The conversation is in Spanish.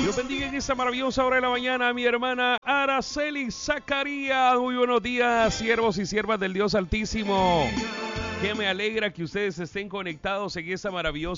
Dios bendiga en esta maravillosa hora de la mañana a mi hermana Araceli Zacarías. Muy buenos días, siervos y siervas del Dios Altísimo. Que me alegra que ustedes estén conectados en esta maravillosa